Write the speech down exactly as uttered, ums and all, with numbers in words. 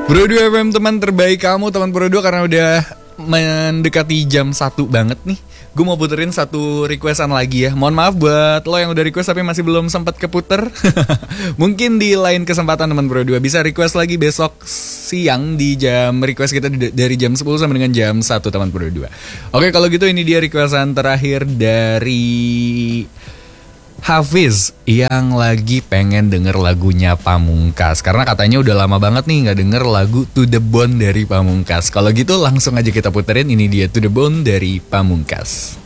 Bro dua F M, teman terbaik kamu, teman Bro dua, karena udah mendekati jam satu banget nih. Gue mau puterin satu requestan lagi ya. Mohon maaf buat lo yang udah request tapi masih belum sempat keputer. Mungkin di lain kesempatan teman Bro dua bisa request lagi besok siang di jam request kita dari jam sepuluh sampai dengan jam satu teman Bro dua. Oke, kalau gitu ini dia requestan terakhir dari Hafiz yang lagi pengen denger lagunya Pamungkas, karena katanya udah lama banget nih gak denger lagu To The Bone dari Pamungkas. Kalau gitu langsung aja kita puterin, ini dia To The Bone dari Pamungkas.